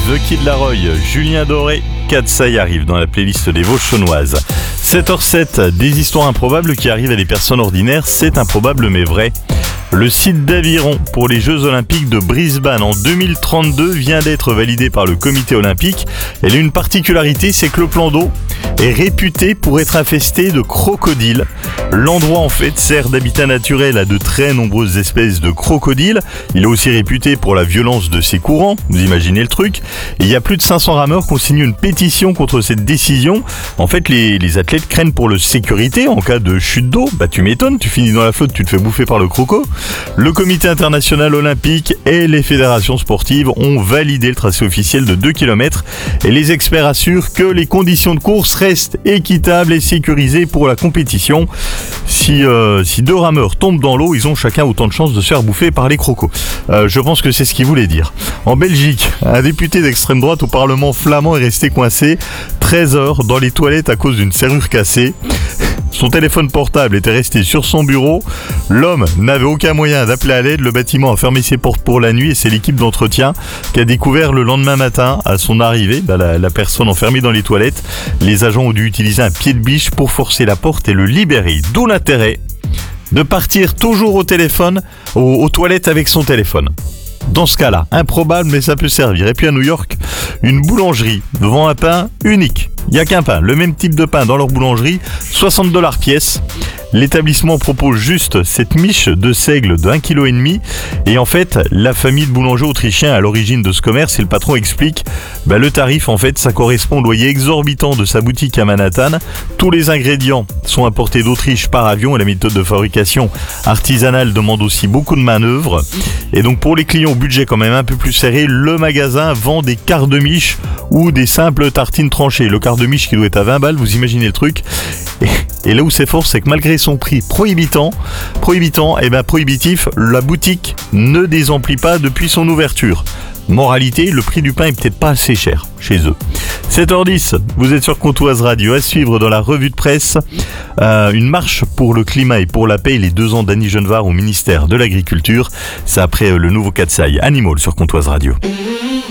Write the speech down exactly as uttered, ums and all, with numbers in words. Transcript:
The Kid Laroi, Julien Doré, Katsai arrive dans la playlist des Vauchonnoises. sept heures sept, des histoires improbables qui arrivent à des personnes ordinaires, c'est improbable mais vrai. Le site d'aviron pour les Jeux Olympiques de Brisbane en deux mille trente-deux vient d'être validé par le comité olympique. Elle a une particularité, c'est que le plan d'eau est réputé pour être infesté de crocodiles. L'endroit en fait sert d'habitat naturel à de très nombreuses espèces de crocodiles. Il est aussi réputé pour la violence de ses courants, vous imaginez le truc. Et il y a plus de cinq cents rameurs qui ont signé une pétition contre cette décision. En fait, les, les athlètes craignent pour leur sécurité en cas de chute d'eau. Bah tu m'étonnes, tu finis dans la flotte, tu te fais bouffer par le croco. Le comité international olympique et les fédérations sportives ont validé le tracé officiel de deux kilomètres et les experts assurent que les conditions de course restent équitables et sécurisées pour la compétition. Si, euh, si deux rameurs tombent dans l'eau, ils ont chacun autant de chances de se faire bouffer par les crocos. Euh, je pense que c'est ce qu'il voulait dire. En Belgique, un député d'extrême droite au Parlement flamand est resté coincé treize heures dans les toilettes à cause d'une serrure cassée. Son téléphone portable était resté sur son bureau. L'homme n'avait aucun moyen d'appeler à l'aide. Le bâtiment a fermé ses portes pour la nuit et c'est l'équipe d'entretien qui a découvert le lendemain matin, à son arrivée, bah la, la personne enfermée dans les toilettes. Les agents ont dû utiliser un pied de biche pour forcer la porte et le libérer. D'où l'intérêt de partir toujours au téléphone, aux, aux toilettes avec son téléphone. Dans ce cas-là, improbable mais ça peut servir. Et puis à New York, une boulangerie vend un pain unique. Il n'y a qu'un pain, le même type de pain dans leur boulangerie, soixante dollars pièce. L'établissement propose juste cette miche de seigle de un virgule cinq kilos. Et en fait, la famille de boulangers autrichiens à l'origine de ce commerce, et le patron explique, bah, le tarif en fait, ça correspond au loyer exorbitant de sa boutique à Manhattan. Tous les ingrédients sont importés d'Autriche par avion et la méthode de fabrication artisanale demande aussi beaucoup de manœuvres. Et donc pour les clients au budget quand même un peu plus serré, le magasin vend des quarts de miche ou des simples tartines tranchées. Le quart de miche qui doit être à vingt balles, vous imaginez le truc. Et, et là où c'est fort, c'est que malgré son prix prohibitant, prohibitant, et ben prohibitif, la boutique ne désemplit pas depuis son ouverture. Moralité, le prix du pain est peut-être pas assez cher chez eux. sept heures dix, vous êtes sur Comtoise Radio. À suivre dans la revue de presse, euh, une marche pour le climat et pour la paix, les deux ans d'Annie Genevard au ministère de l'Agriculture. C'est après euh, le nouveau Katsai Animal sur Comtoise Radio.